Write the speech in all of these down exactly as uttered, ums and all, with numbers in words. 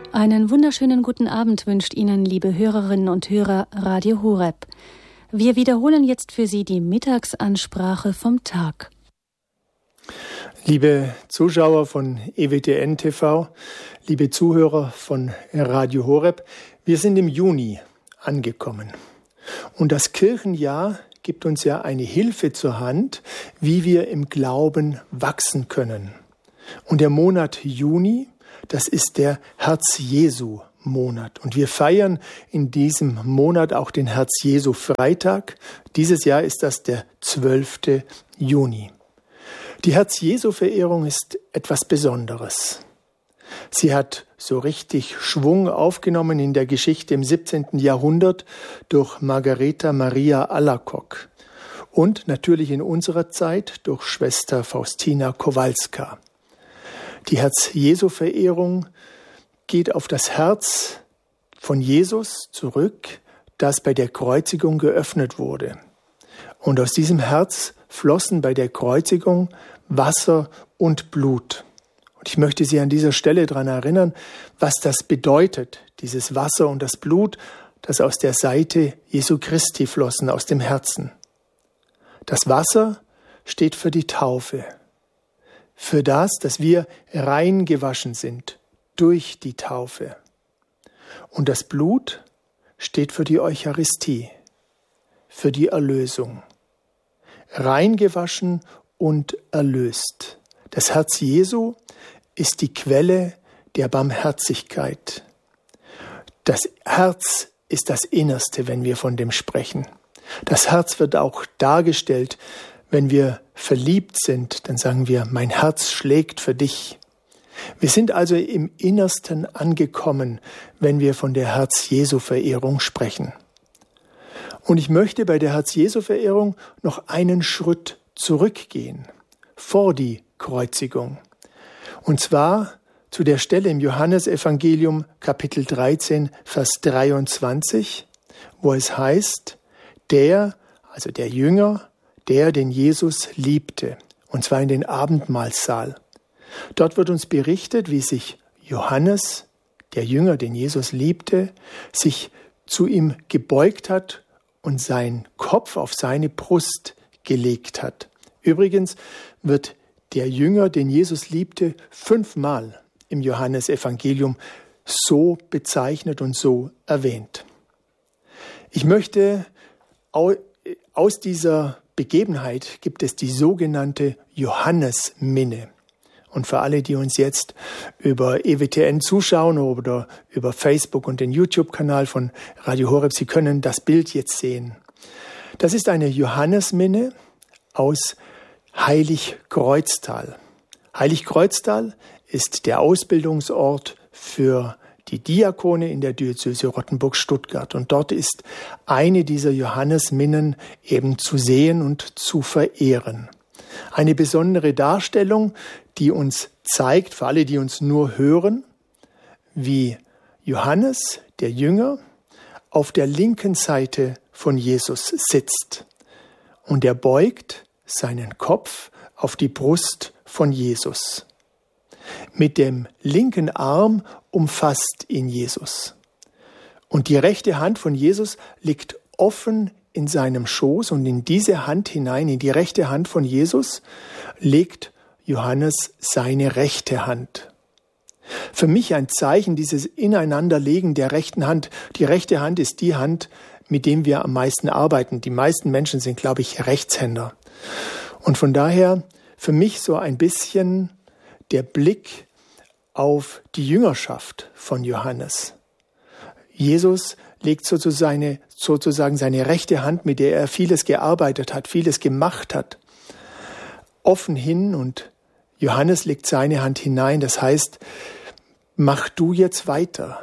Einen wunderschönen guten Abend wünscht Ihnen, liebe Hörerinnen und Hörer, Radio Horeb. Wir wiederholen jetzt für Sie die Mittagsansprache vom Tag. Liebe Zuschauer von E W T N T V, liebe Zuhörer von Radio Horeb, wir sind im Juni angekommen. Und das Kirchenjahr gibt uns ja eine Hilfe zur Hand, wie wir im Glauben wachsen können. Und der Monat Juni, das ist der Herz-Jesu-Monat. Und wir feiern in diesem Monat auch den Herz-Jesu-Freitag. Dieses Jahr ist das der zwölfte Juni. Die Herz-Jesu-Verehrung ist etwas Besonderes. Sie hat so richtig Schwung aufgenommen in der Geschichte im siebzehnten Jahrhundert durch Margareta Maria Alacoque und natürlich in unserer Zeit durch Schwester Faustina Kowalska. Die Herz-Jesu-Verehrung geht auf das Herz von Jesus zurück, das bei der Kreuzigung geöffnet wurde. Und aus diesem Herz flossen bei der Kreuzigung Wasser und Blut. Und ich möchte Sie an dieser Stelle daran erinnern, was das bedeutet, dieses Wasser und das Blut, das aus der Seite Jesu Christi flossen, aus dem Herzen. Das Wasser steht für die Taufe. Für das, dass wir rein gewaschen sind durch die Taufe. Und das Blut steht für die Eucharistie, für die Erlösung. Rein gewaschen und erlöst. Das Herz Jesu ist die Quelle der Barmherzigkeit. Das Herz ist das Innerste, wenn wir von dem sprechen. Das Herz wird auch dargestellt, wenn wir verliebt sind, dann sagen wir, mein Herz schlägt für dich. Wir sind also im Innersten angekommen, wenn wir von der Herz-Jesu-Verehrung sprechen. Und ich möchte bei der Herz-Jesu-Verehrung noch einen Schritt zurückgehen, vor die Kreuzigung. Und zwar zu der Stelle im Johannesevangelium Kapitel dreizehn, Vers dreiundzwanzig, wo es heißt, der, also der Jünger, der den Jesus liebte, und zwar in den Abendmahlsaal. Dort wird uns berichtet, wie sich Johannes, der Jünger, den Jesus liebte, sich zu ihm gebeugt hat und seinen Kopf auf seine Brust gelegt hat. Übrigens wird der Jünger, den Jesus liebte, fünfmal im Johannesevangelium so bezeichnet und so erwähnt. Ich möchte aus dieser Begebenheit gibt es die sogenannte Johannesminne. Und für alle, die uns jetzt über E W T N zuschauen oder über Facebook und den YouTube-Kanal von Radio Horeb, Sie können das Bild jetzt sehen. Das ist eine Johannesminne aus Heiligkreuztal. Heiligkreuztal ist der Ausbildungsort für die Diakone in der Diözese Rottenburg-Stuttgart. Und dort ist eine dieser Johannesminnen eben zu sehen und zu verehren. Eine besondere Darstellung, die uns zeigt, für alle, die uns nur hören, wie Johannes, der Jünger, auf der linken Seite von Jesus sitzt. Und er beugt seinen Kopf auf die Brust von Jesus. Mit dem linken Arm umfasst ihn Jesus. Und die rechte Hand von Jesus liegt offen in seinem Schoß und in diese Hand hinein, in die rechte Hand von Jesus, legt Johannes seine rechte Hand. Für mich ein Zeichen dieses Ineinanderlegen der rechten Hand. Die rechte Hand ist die Hand, mit dem wir am meisten arbeiten. Die meisten Menschen sind, glaube ich, Rechtshänder. Und von daher für mich so ein bisschen der Blick auf die Jüngerschaft von Johannes. Jesus legt sozusagen seine rechte Hand, mit der er vieles gearbeitet hat, vieles gemacht hat, offen hin und Johannes legt seine Hand hinein. Das heißt, mach du jetzt weiter.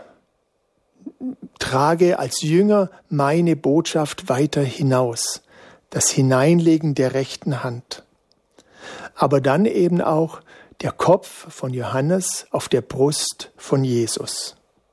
Trage als Jünger meine Botschaft weiter hinaus. Das Hineinlegen der rechten Hand. Aber dann eben auch der Kopf von Johannes auf der Brust von Jesus.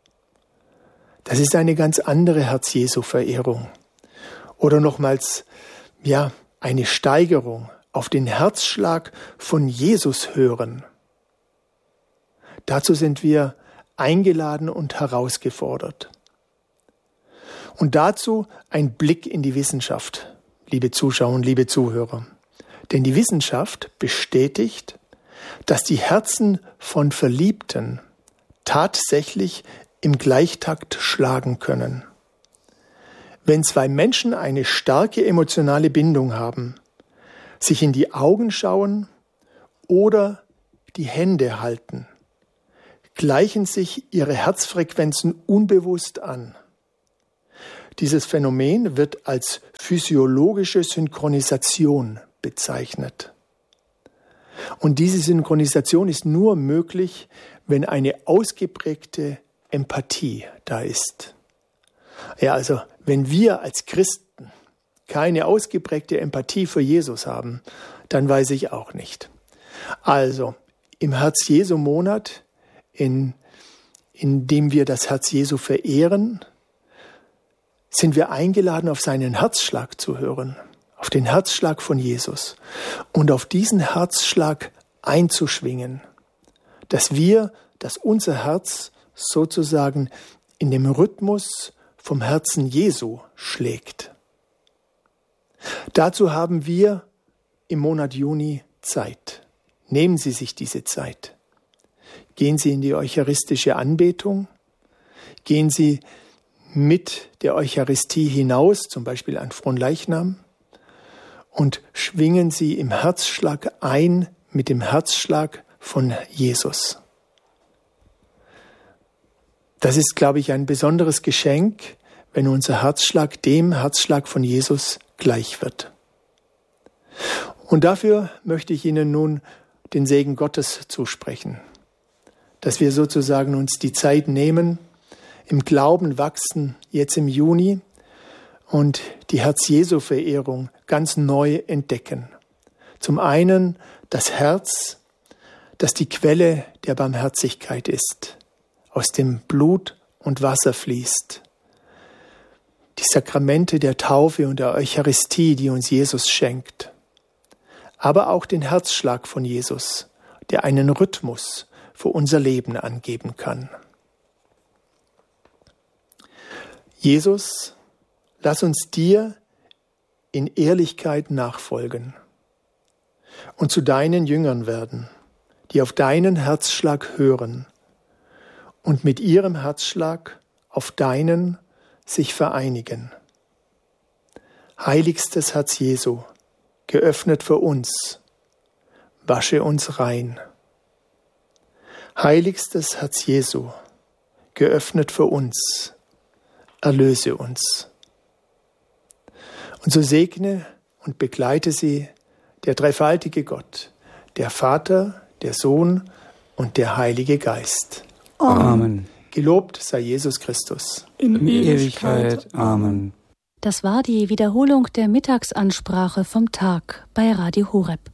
Das ist eine ganz andere Herz-Jesu-Verehrung. Oder nochmals, ja, eine Steigerung auf den Herzschlag von Jesus hören. Dazu sind wir eingeladen und herausgefordert. Und dazu ein Blick in die Wissenschaft, liebe Zuschauer und liebe Zuhörer. Denn die Wissenschaft bestätigt, dass die Herzen von Verliebten tatsächlich im Gleichtakt schlagen können. Wenn zwei Menschen eine starke emotionale Bindung haben, sich in die Augen schauen oder die Hände halten, gleichen sich ihre Herzfrequenzen unbewusst an. Dieses Phänomen wird als physiologische Synchronisation bezeichnet. Und diese Synchronisation ist nur möglich, wenn eine ausgeprägte Empathie da ist. Ja, also wenn wir als Christen keine ausgeprägte Empathie für Jesus haben, dann weiß ich auch nicht. Also im Herz-Jesu-Monat, in, in dem wir das Herz Jesu verehren, sind wir eingeladen, auf seinen Herzschlag zu hören, auf den Herzschlag von Jesus und auf diesen Herzschlag einzuschwingen, dass wir, dass unser Herz sozusagen in dem Rhythmus vom Herzen Jesu schlägt. Dazu haben wir im Monat Juni Zeit. Nehmen Sie sich diese Zeit. Gehen Sie in die eucharistische Anbetung. Gehen Sie mit der Eucharistie hinaus, zum Beispiel an Fronleichnam, und schwingen Sie im Herzschlag ein mit dem Herzschlag von Jesus. Das ist, glaube ich, ein besonderes Geschenk, wenn unser Herzschlag dem Herzschlag von Jesus gleich wird. Und dafür möchte ich Ihnen nun den Segen Gottes zusprechen, dass wir sozusagen uns die Zeit nehmen, im Glauben wachsen, jetzt im Juni, und die Herz-Jesu-Verehrung ganz neu entdecken. Zum einen das Herz, das die Quelle der Barmherzigkeit ist, aus dem Blut und Wasser fließt. Die Sakramente der Taufe und der Eucharistie, die uns Jesus schenkt. Aber auch den Herzschlag von Jesus, der einen Rhythmus für unser Leben angeben kann. Jesus, lass uns dir in Ehrlichkeit nachfolgen und zu deinen Jüngern werden, die auf deinen Herzschlag hören und mit ihrem Herzschlag auf deinen sich vereinigen. Heiligstes Herz Jesu, geöffnet für uns, wasche uns rein. Heiligstes Herz Jesu, geöffnet für uns, erlöse uns. Und so segne und begleite sie der dreifaltige Gott, der Vater, der Sohn und der Heilige Geist. Amen. Gelobt sei Jesus Christus. In, In Ewigkeit. Amen. Das war die Wiederholung der Mittagsansprache vom Tag bei Radio Horeb.